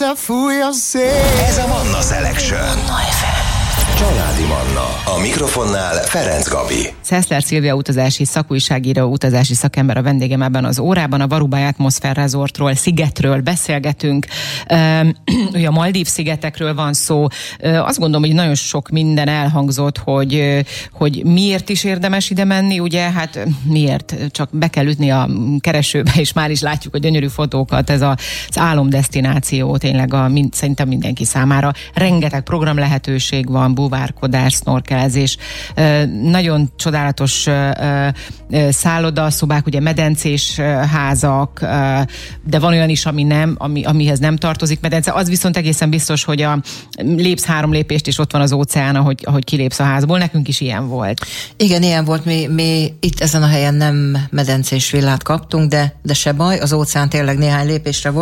Ez a Manna Selection. Családi Manna. A mikrofonnál Ferenc Gabi. Szeszler Szilvia utazási szakújságíró, utazási szakember a vendégem ebben az órában. A Varubai Atmosphere Resortról, szigetről beszélgetünk. Ugye a Maldív szigetekről van szó. Azt gondolom, hogy nagyon sok minden elhangzott, hogy miért is érdemes ide menni, ugye? Hát miért? Csak be kell ütni a keresőbe, és már is látjuk a gyönyörű fotókat. Ez az álomdesztináció tényleg szerintem mindenki számára. Rengeteg program lehetőség van, búvárkodás, snorkelezés, nagyon csodálatos szállodaszobák, ugye medencés házak, de van olyan is, ami nem, amihez nem tartozik medence. Az viszont egészen biztos, hogy lépsz 3 lépést, és ott van az óceán, ahogy kilépsz a házból. Nekünk is ilyen volt. Igen, ilyen volt. Mi itt ezen a helyen nem medencés villát kaptunk, de se baj, az óceán tényleg néhány lépésre volt.